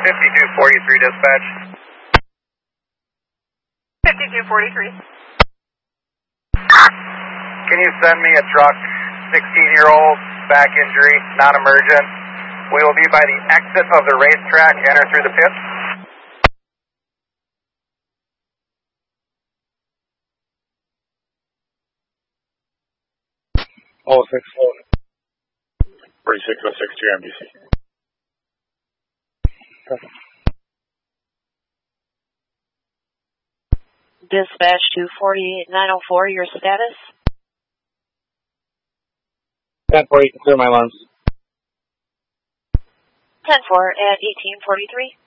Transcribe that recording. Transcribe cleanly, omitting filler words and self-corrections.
5243 dispatch. 5243. Can you send me a truck, 16-year-old, back injury, non-emergent? We will be by the exit of the racetrack, enter through the pits. Oh, 4606 GMDC. Dispatch 248904, your status? 10-4, you can clear my alarms. 10-4 at 1843.